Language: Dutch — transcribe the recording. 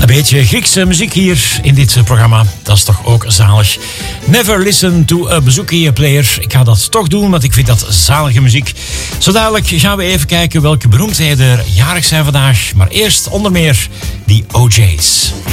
Beetje Griekse muziek hier in dit programma. Dat is toch ook zalig. Never listen to a bouzouki player. Ik ga dat toch doen, want ik vind dat zalige muziek. Zo dadelijk gaan we even kijken welke beroemdheden er jarig zijn vandaag. Maar eerst onder meer die OJ's.